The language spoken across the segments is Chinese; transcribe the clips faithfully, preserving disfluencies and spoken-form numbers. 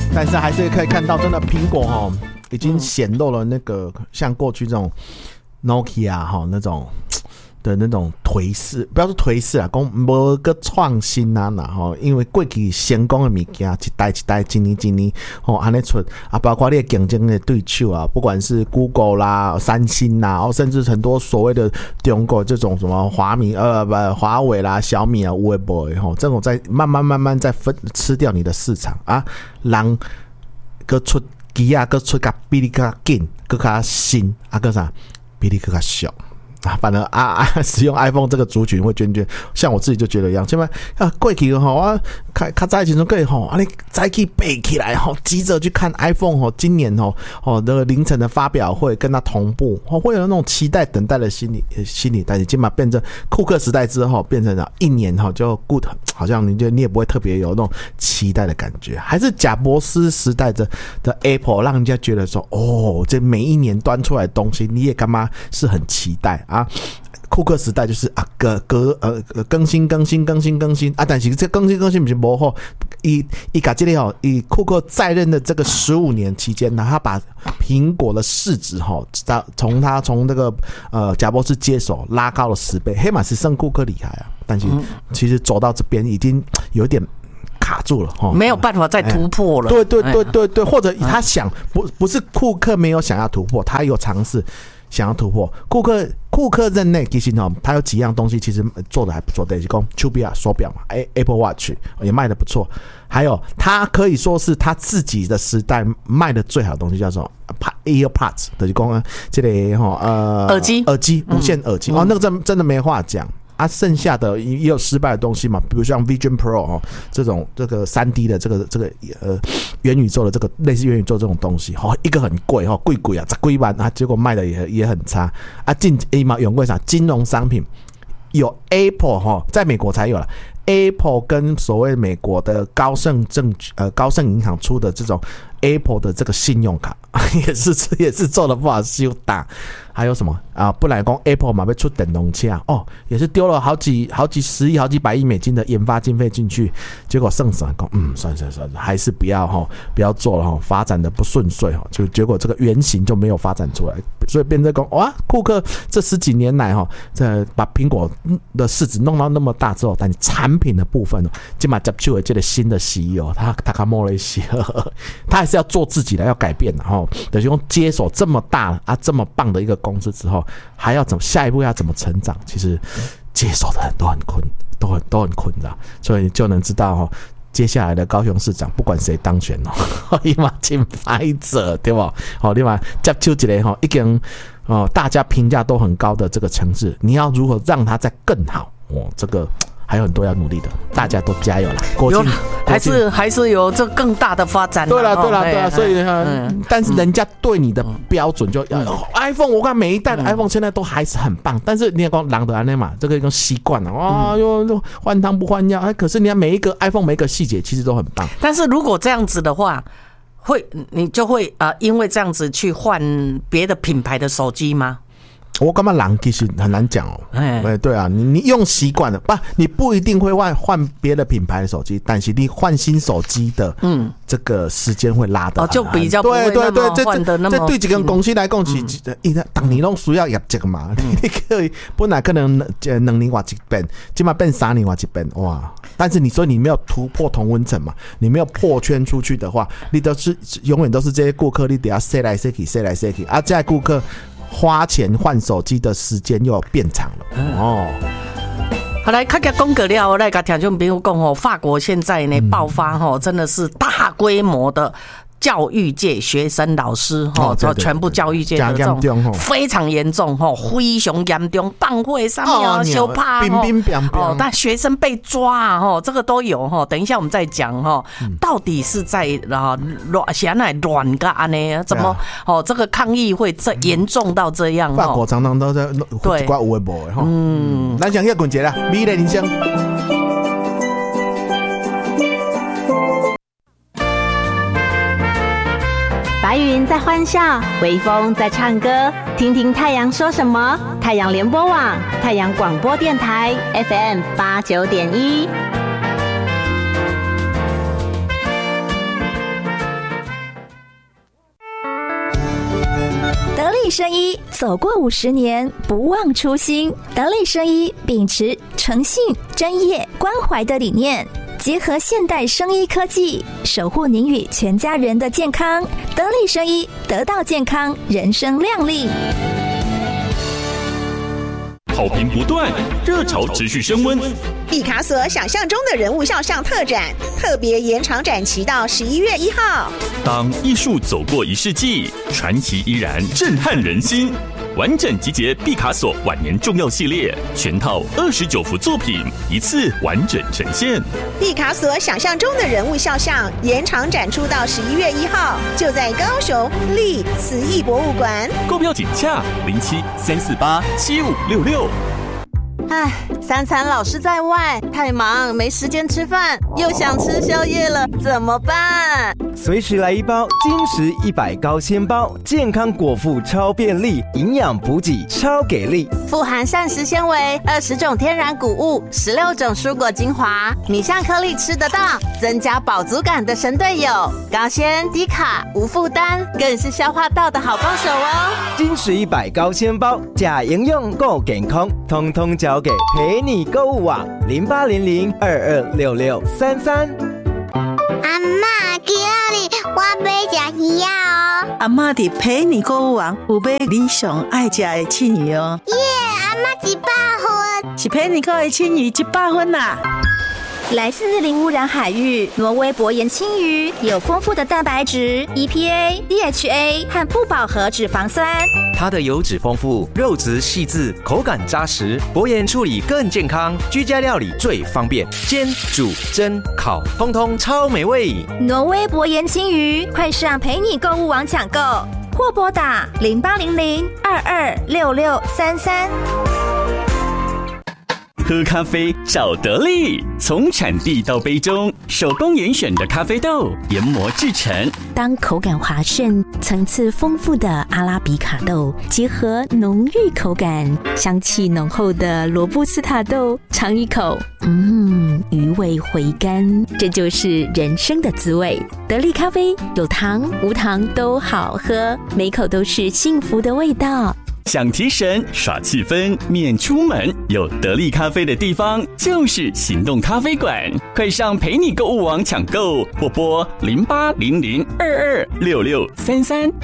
但是还是可以看到，真的苹果哈已经显露了那个像过去这种 Nokia 哈那种的那种颓势，不要说颓势啊，讲无个创新啊啦吼，因为过去成功的物件一代一代、一年一年吼安尼出啊，包括你的竞争的对手啊，不管是 Google 啦、三星啦，哦，甚至很多所谓的中国这种什么华米呃不华为啦、小米啊、微博吼，这种在慢慢慢慢在分吃掉你的市场啊，人个出机啊，个出个比你更紧，更加新啊，个啥比你更加小。啊，反正啊啊，使用 iPhone 这个族群会渐渐，像我自己就觉得一样。现在啊，过去吼，我较较早以前都可以吼，啊，你早起背起来吼，急着去看 iPhone 吼，今年吼哦那个凌晨的发表会跟它同步，哦，会有那种期待等待的心理心理，但是今嘛变成库克时代之后，变成了一年吼就 good， 好像你就你也不会特别有那种期待的感觉，还是贾伯斯时代的的 Apple 让人家觉得说，哦，这每一年端出来的东西，你也干嘛是很期待。啊，库克时代就是啊，隔隔呃更新更新更新更新啊，但是这更新更新不是无好，伊伊甲这里吼，以库克在任的这个十五年期间呢，他把苹果的市值吼，从他从那个呃贾伯斯接手拉高了十倍，黑马是胜库克厉害啊，但是其实走到这边已经有点卡住了，没有办法再突破了。 对对对对对，或者他想不不是库克没有想要突破，他有尝试。想要突破，库克库克任内其实呢，他有几样东西其实做的还不错的，就是讲手表手表嘛 ，Apple Watch 也卖的不错，还有他可以说是他自己的时代卖的最好的东西叫做 AirPods， 就是讲这个哈呃耳机耳机无线耳机、嗯、哦，那个真真的没话讲。啊，剩下的也有失败的东西嘛，比如像 Vision Pro 哦，这种这个 三 D 的这个这个呃元宇宙的这个类似元宇宙这种东西，哦，一个很贵哈，贵贵啊，十几万啊，结果卖的也也很差啊。近诶嘛，永贵啥金融商品有 Apple 哈，在美国才有了 Apple 跟所谓美国的高盛证呃高盛银行出的这种 Apple 的这个信用卡也是也是做的不好修打。还有什么啊？不然讲 Apple 嘛，要出电动车哦，也是丢了好几好几十亿、好几百亿美金的研发经费进去，结果剩下讲，嗯，算算算，还是不要哈，不要做了哈，发展的不顺遂哈，就结果这个原型就没有发展出来，所以变成讲哇，库克这十几年来哈，这把苹果的市值弄到那么大之后，但产品的部分，今嘛接触了这个新的 C E O， 他他卡莫雷西，他还是要做自己的，要改变的哈，等于用接手这么大啊这么棒的一个公司之后，还要怎么下一步要怎么成长？其实接手的人都很困，都很都很困扰，所以你就能知道哈，接下来的高雄市长不管谁当选哦，伊嘛真歹做，对不？好，你嘛接触一个哈，已经哦大家评价都很高的这个城市，你要如何让它再更好？哦，这个。还有很多要努力的，大家都加油啦！ 有还是还是有这更大的发展。 对啦，对啦，对啦，所以、嗯、但是人家对你的标准就、嗯哦、iPhone， 我看每一代的 iPhone 现在都还是很棒，嗯、但是你也讲狼的安内嘛，这个一个习惯了，哇，又又换汤不换药，可是你看每一个 iPhone 每一个细节其实都很棒。 但是如果这样子的话，会你就会呃因为这样子去换别的品牌的手机吗？ 我感觉人其实很难讲哦，哎，对啊，你你用习惯了，不，你不一定会换换别的品牌的手机，但是你换新手机的，嗯，这个时间会拉得很、 哦，就比较不会那么换得那么。 这对几个公司来讲是，因为当年拢需要业绩嘛，嗯、你可以本来可能两年换一遍，今嘛变三年换一遍，哇！但是你说你没有突破同温层嘛，你没有破圈出去的话，你都是永远都是这些顾客，你得要塞来塞去，塞来塞去，啊，这些顾客。花钱换手机的时间又变长了、嗯、哦。 好，来看看讲过了，来跟听众朋友讲哦，法国现在呢爆发哦，真的是大规模的。教育界、学生、老师，哈、哦，全部教育界的这种非常严重，哈，非常严重，办会上面啊，修怕，哦，但学生被抓，哈，这个都有，哈。等一下我们再讲，哈，到底是在啊乱现在乱干呢？怎么哦？这个抗议会这严重到这样？ 法国常常都在对怪微博，哈，嗯，咱讲一下滚节啦，美丽人生。 白云在欢笑，微风在唱歌，听听太阳说什么。太阳联播网，太阳广播电台 F M 八九点一。 力生医走过五十年，不忘初心。得力生医秉持诚信、专业、关怀的理念，结合现代生医科技，守护您与全家人的健康。得力生医，得到健康，人生亮丽。 好评不断，热潮持续升温。 毕卡索想象中的人物肖像特展，特别延长展期到十一月一号。 当艺术走过一世纪，传奇依然震撼人心。完整集结毕卡索晚年重要系列，全套二十九幅作品，一次完整呈现。 毕卡索想象中的人物肖像延长展出到十一月一号，就在高雄立慈艺博物馆。 购票请洽零七三四八七五六六。 唉，三餐老是在外，太忙没时间吃饭，又想吃宵夜了，怎么办？ 随时来一包金石一百高纤包，健康果腹超便利，营养补给超给力， 富含膳食纤维，二十种天然谷物，十六种蔬果精华，米香颗粒吃得到，增加饱足感的神队友，高纤低卡无负担，更是消化道的好帮手哦。 金石一百高纤包，假营养够健康，通通交给陪你购物网零八零零二二六六三三。 阿嬷，今日我要吃鱼啊哦！ 阿嬷伫陪你购物网有买你上爱吃的青鱼哦。 耶，阿嬷一百分， 是陪你购的青鱼一百分啦。 来自零污染海域，挪威薄盐青鱼有丰富的蛋白质、E P A、D H A 和不饱和脂肪酸。 它的油脂丰富，肉质细致，口感扎实，薄盐处理更健康，居家料理最方便，煎、煮、蒸、烤，通通超美味。 挪威薄盐青鱼，快上陪你购物网抢购，或拨打零八零零二二六六三三。 喝咖啡找得力，从产地到杯中，手工严选的咖啡豆研磨制成。 当口感滑顺、层次丰富的阿拉比卡豆结合浓郁口感、香气浓厚的罗布斯塔豆，尝一口，嗯，余味回甘，这就是人生的滋味。得力咖啡有糖无糖都好喝，每口都是幸福的味道。 想提神耍气氛免出门，有得力咖啡的地方就是行动咖啡馆，快上陪你购物网抢购，或拨零八零零二二六六三三。 开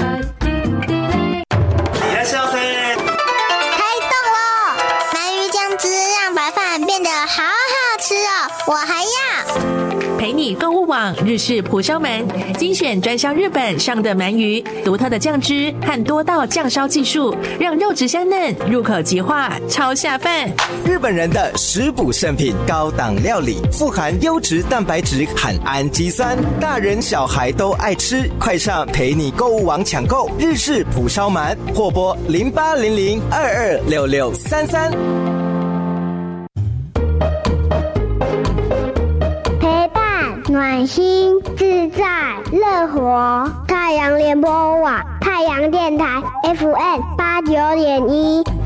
动了！鳗鱼酱汁让白饭变得好好吃哦，我还要。 陪你购物网日式蒲烧鳗，精选专销日本上的鳗鱼，独特的酱汁和多道酱烧技术，让肉质香嫩，入口即化，超下饭。 日本人的食补圣品，高档料理，富含优质蛋白质和氨基酸，大人小孩都爱吃。快上陪你购物网抢购日式蒲烧鳗，或拨零八零零二二六六三三。 暖心自在乐活，太阳联播网太阳电台 F M 八九点一。